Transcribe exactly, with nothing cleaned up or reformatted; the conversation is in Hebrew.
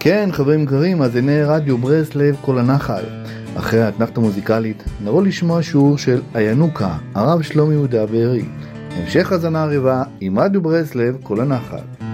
כן, חברים יקרים, אז הנה רדיו ברסלב כל הנחל. אחרי האתנחתא המוזיקלית נבוא לשמוע שיעור של הינוקה, הרב שלומי יהודה בארי. המשך הזנה ערבה עם רדיו ברסלב כל הנחל.